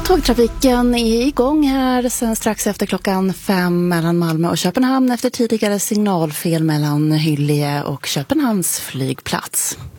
Tågtrafiken är igång här sen strax efter klockan 5 mellan Malmö och Köpenhamn efter tidigare signalfel mellan Hyllie och Köpenhamns flygplats.